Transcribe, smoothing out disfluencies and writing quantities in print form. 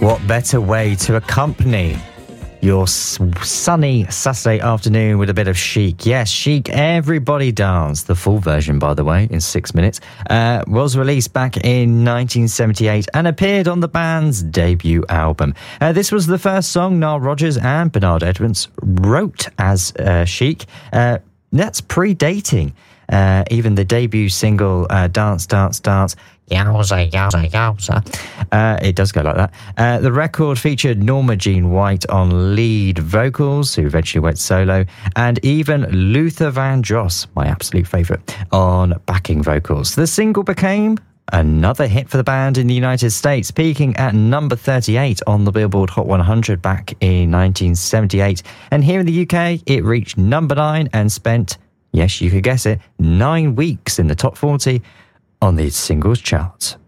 What better way to accompany your sunny Saturday afternoon with a bit of Chic? Yes, Chic, Everybody Dance, the full version, by the way, in 6 minutes, was released back in 1978 and appeared on the band's debut album. This was the first song Nile Rodgers and Bernard Edwards wrote as Chic. That's predating even the debut single, Dance, Dance, Dance. Yowza, yowza, yowza. It does go like that. The record featured Norma Jean White on lead vocals, who eventually went solo, and even Luther Vandross, my absolute favourite, on backing vocals. The single became another hit for the band in the United States, peaking at number 38 on the Billboard Hot 100 back in 1978. And here in the UK, it reached number 9 and spent, yes, you could guess it, 9 weeks in the top 40 on the singles chart.